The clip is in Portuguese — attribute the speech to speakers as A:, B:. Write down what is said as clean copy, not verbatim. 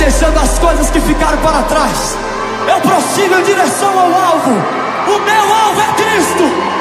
A: deixando as coisas que ficaram para trás. Eu prossigo em direção ao alvo. O meu alvo é Cristo.